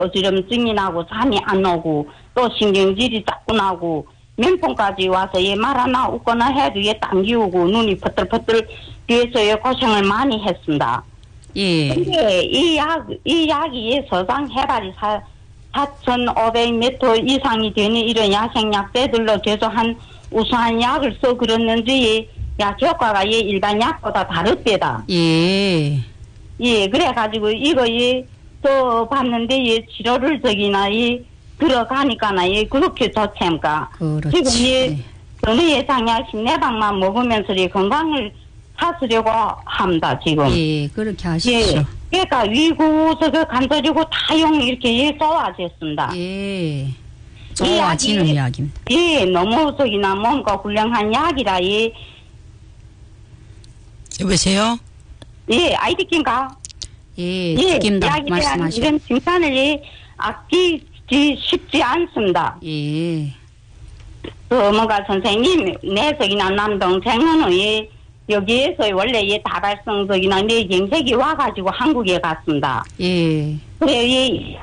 어지럼증이 나고 잠이 안 오고 또 신경질이 자꾸 나고 면봉까지 와서 얘 말 하나 웃거나 해도 얘 당기우고 눈이 퍼들퍼들 뒤에서 고생을 많이 했습니다. 예. 근데 이 약이 서장 해발이 4,500m 이상이 되는 이런 야생약제들로 계속 한 우수한 약을 써 그랬는지 약 효과가 얘 일반 약보다 다릅니다. 예. 예, 그래가지고 이거 또 봤는데 얘 치료를 들어가니까나 얘 그렇게 좋습니까? 그렇지. 지금 저는 예상약 10내방만 먹으면서 건강을 찾으려고 합니다, 지금. 예, 그렇게 하십시오. 예. 그러니까 위고, 간절이고 다용 이렇게 좋아졌습니다. 예. 좋아지는 약입니다. 예, 너무 몸과 훌륭한 약이라, 여보세요? 예, 아이디킨가? 예, 책임다 말씀하시오. 이런 칭찬을 아끼기 쉽지 않습니다. 예. 뭔가 선생님, 내 남동생은 여기에서 원래 다발성적이나 내 경색이 와가지고 한국에 갔습니다. 예. 그래,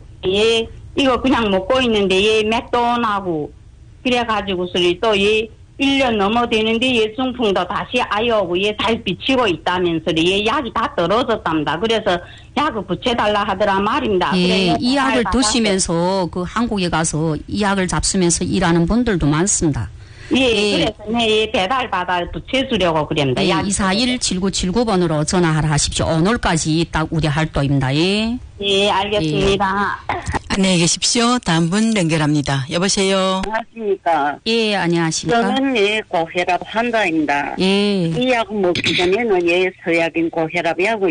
이거 그냥 먹고 있는데, 맥도 나고, 그래가지고, 또 1년 넘어 되는데, 중풍도 다시 아여오고, 잘 비치고 있다면서, 약이 다 떨어졌답니다. 그래서 약을 붙여달라 하더라 말입니다. 예, 이 약을 드시면서 한국에 가서 이 약을 잡수면서 일하는 분들도 많습니다. 예, 그래서 배달받아 붙여주려고 그럽니다. 예, 241-7979번으로 전화를 하십시오. 오늘까지 딱 우리 할도입니다. 예. 예, 알겠습니다. 예. 안녕히 계십시오. 다음 분 연결합니다. 여보세요. 안녕하십니까. 예, 안녕하십니까. 저는 고혈압 환자입니다. 예. 이 약 먹기 전에는 서약인 고혈압약을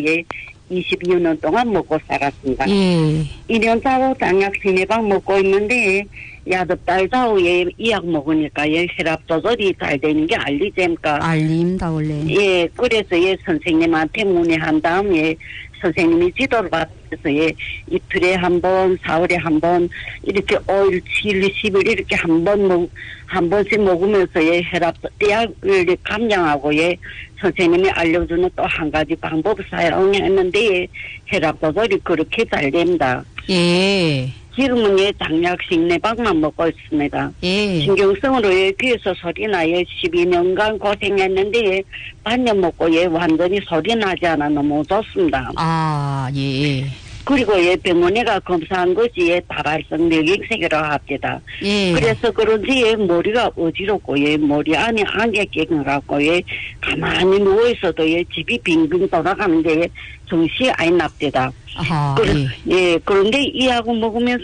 22년 동안 먹고 살았습니다. 예. 1년 자고 당약 시내방 먹고 있는데 야듭 달 자후에 이 약 먹으니까 혈압 조절이 잘 되는 게 알리잼까. 알립니다 원래. 예, 그래서 선생님한테 문의한 다음에 선생님이 지도를 받아서 이틀에 한 번, 4월에 한 번, 이렇게 5일, 7일, 10일 이렇게 한 번씩 먹으면서 혈압 약을 감량하고 선생님이 알려주는 또 한 가지 방법을 사용했는데 혈압 조절이 그렇게 잘 됩니다. 예. 지금은 당약 식내방만 먹고 있습니다. 예. 신경성으로 귀에서 소리나 12년간 고생했는데 반년 먹고 완전히 소리 나지 않아 너무 좋습니다. 아, 예. 그리고 병원에 가 검사한 것이 다발성 뇌경색이라고 합니다. 예. 그래서 그런지 머리가 어지럽고 머리 안에 안개 끼어갖고 가만히 누워있어도 집이 빙빙 돌아가는데 정신이 안 납니다. 아하, 예, 그런데 이 약을 먹으면서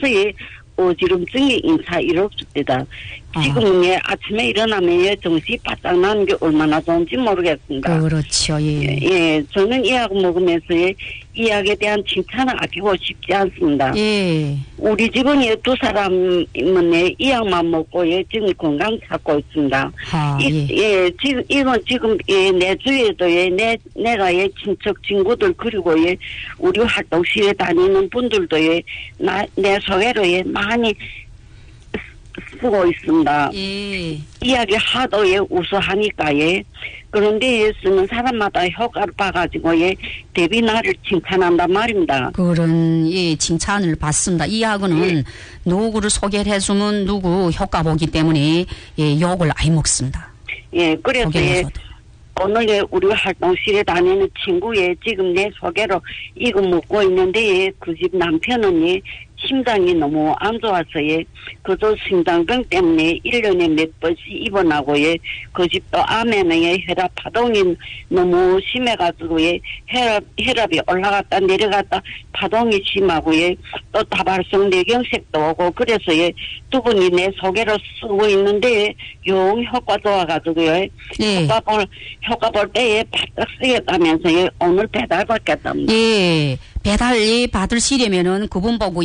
어지럼증이 인사 이렇습니다. 지금은 아침에 일어나면 정신이 바짝 나는 게 얼마나 좋은지 모르겠습니다. 그렇죠, 예. 예, 저는 이 약을 먹으면서 이 약에 대한 칭찬을 아끼고 싶지 않습니다. 예. 우리 집은 두 사람은 이 약만 먹고 지금 건강 찾고 있습니다. 아, 예, 지금 내 주위에도 내가 친척 친구들 그리고 우리 활동실에 다니는 분들도 내 소개로 많이 쓰고 있습니다. 예. 이야기 하도 우수하니까 그런데 쓰는 사람마다 효과를 봐가지고 대비 나를 칭찬한단 말입니다. 그런 칭찬을 받습니다. 이 약은 누구를 소개를 해주면 누구 효과 보기 때문에 욕을 아예 먹습니다. 예, 그래서 오늘 우리 활동실에 다니는 친구의 지금 내 소개로 이거 먹고 있는데 그 집 남편은 심장이 너무 안 좋아서 그저 심장병 때문에 1년에 몇 번씩 입원하고 그 집도 암에는 혈압 파동이 너무 심해가지고 혈압이 올라갔다 내려갔다 파동이 심하고 또 다발성 뇌경색도 오고 그래서 두 분이 내 소개로 쓰고 있는데 용 효과 좋아가지고요. 효과 볼 때에 바짝 쓰겠다면서 오늘 배달 받겠답니다. 예. 배달 받으시려면은 그분 보고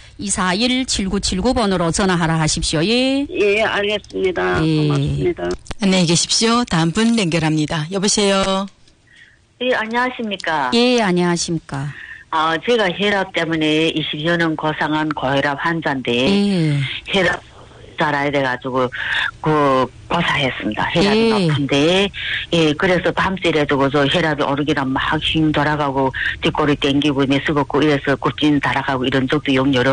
241-7979번으로 전화하라 하십시오. 예. 예, 알겠습니다. 고맙습니다. 안녕히 계십시오. 다음 분 연결합니다. 여보세요. 예, 안녕하십니까. 예, 안녕하십니까. 제가 혈압 때문에 20여 년 고생한 고혈압 환자인데 혈압 알아야 돼가지고 고사했습니다. 혈압이 높은데 그래서 밤새라도 그저 혈압이 오르기란 막 힘 돌아가고 뒷골이 땡기고 메스겁고 이래서 굽진 달아가고 이런 적도 여러